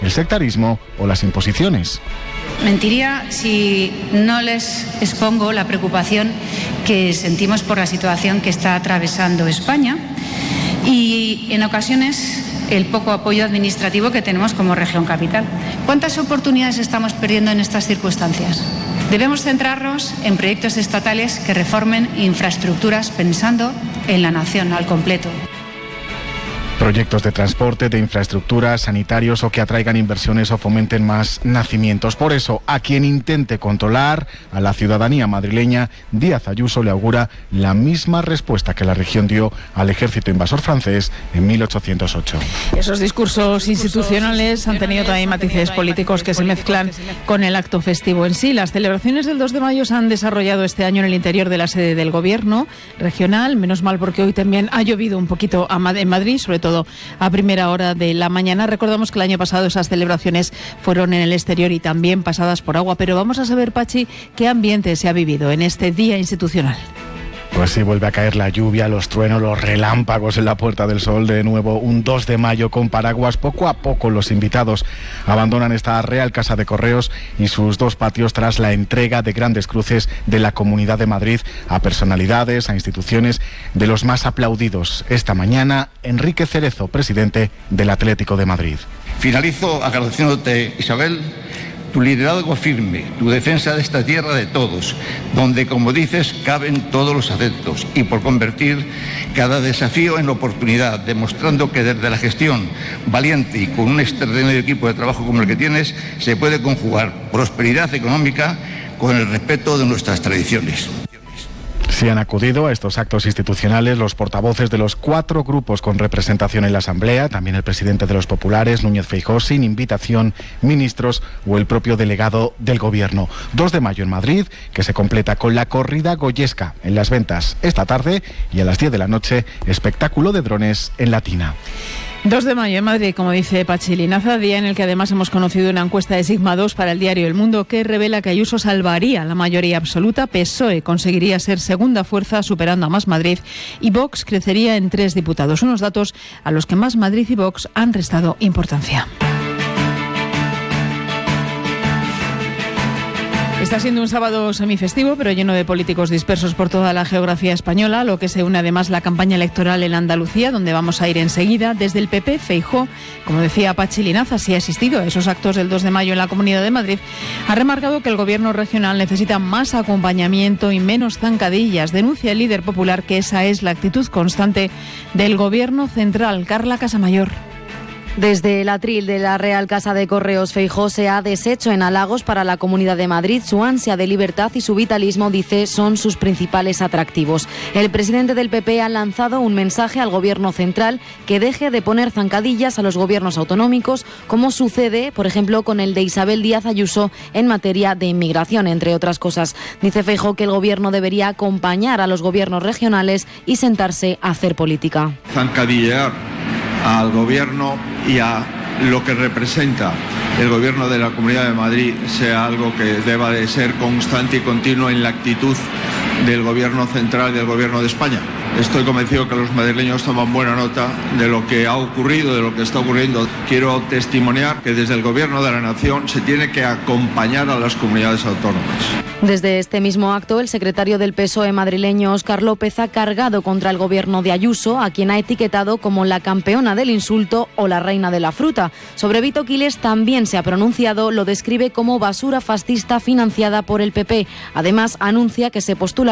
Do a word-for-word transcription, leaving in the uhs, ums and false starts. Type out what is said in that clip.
el sectarismo o las imposiciones. Mentiría si no les expongo la preocupación que sentimos por la situación que está atravesando España y, en ocasiones, el poco apoyo administrativo que tenemos como región capital. ¿Cuántas oportunidades estamos perdiendo en estas circunstancias? Debemos centrarnos en proyectos estatales que reformen infraestructuras pensando en la nación al completo. Proyectos de transporte, de infraestructuras, sanitarios o que atraigan inversiones o fomenten más nacimientos. Por eso, a quien intente controlar a la ciudadanía madrileña, Díaz Ayuso le augura la misma respuesta que la región dio al ejército invasor francés en mil ochocientos ocho. Esos discursos institucionales han tenido también matices políticos que se mezclan con el acto festivo en sí. Las celebraciones del dos de mayo se han desarrollado este año en el interior de la sede del gobierno regional. Menos mal, porque hoy también ha llovido un poquito en Madrid, sobre todo a primera hora de la mañana. Recordamos que el año pasado esas celebraciones fueron en el exterior y también pasadas por agua, pero vamos a saber, Pachi, qué ambiente se ha vivido en este día institucional. Pues sí, vuelve a caer la lluvia, los truenos, los relámpagos en la Puerta del Sol. De nuevo, un dos de mayo con paraguas. Poco a poco los invitados abandonan esta Real Casa de Correos y sus dos patios tras la entrega de grandes cruces de la Comunidad de Madrid a personalidades, a instituciones de los más aplaudidos. Esta mañana, Enrique Cerezo, presidente del Atlético de Madrid. Finalizo agradeciéndote, Isabel, tu liderazgo firme, tu defensa de esta tierra de todos, donde, como dices, caben todos los afectos, y por convertir cada desafío en oportunidad, demostrando que desde la gestión valiente y con un extraordinario equipo de trabajo como el que tienes, se puede conjugar prosperidad económica con el respeto de nuestras tradiciones. Sí han acudido a estos actos institucionales los portavoces de los cuatro grupos con representación en la Asamblea, también el presidente de los populares, Núñez Feijóo, sin invitación, ministros o el propio delegado del Gobierno. dos de mayo en Madrid, que se completa con la corrida goyesca en Las Ventas esta tarde, y a las diez de la noche, espectáculo de drones en Latina. dos de mayo en Madrid, como dice Pachi Linaza, día en el que además hemos conocido una encuesta de Sigma dos para el diario El Mundo que revela que Ayuso salvaría la mayoría absoluta, P S O E conseguiría ser segunda fuerza superando a Más Madrid y Vox crecería en tres diputados, unos datos a los que Más Madrid y Vox han restado importancia. Está siendo un sábado semifestivo, pero lleno de políticos dispersos por toda la geografía española, lo que se une además la campaña electoral en Andalucía, donde vamos a ir enseguida. Desde el P P, Feijóo, como decía Pachi Linaza, sí ha asistido a esos actos del dos de mayo en la Comunidad de Madrid, ha remarcado que el gobierno regional necesita más acompañamiento y menos zancadillas. Denuncia el líder popular que esa es la actitud constante del gobierno central. Carla Casamayor. Desde el atril de la Real Casa de Correos, Feijóo se ha deshecho en halagos para la Comunidad de Madrid. Su ansia de libertad y su vitalismo, dice, son sus principales atractivos. El presidente del P P ha lanzado un mensaje al Gobierno central que deje de poner zancadillas a los gobiernos autonómicos, como sucede, por ejemplo, con el de Isabel Díaz Ayuso en materia de inmigración, entre otras cosas. Dice Feijóo que el Gobierno debería acompañar a los gobiernos regionales y sentarse a hacer política. Zancadillear al Gobierno y a lo que representa el Gobierno de la Comunidad de Madrid sea algo que deba de ser constante y continuo en la actitud del Gobierno central y del Gobierno de España. Estoy convencido que los madrileños toman buena nota de lo que ha ocurrido, de lo que está ocurriendo. Quiero testimoniar que desde el Gobierno de la Nación se tiene que acompañar a las comunidades autónomas. Desde este mismo acto, el secretario del P S O E madrileño, Óscar López, ha cargado contra el gobierno de Ayuso, a quien ha etiquetado como la campeona del insulto o la reina de la fruta. Sobre Vito Quiles también se ha pronunciado, lo describe como basura fascista financiada por el P P. Además, anuncia que se postula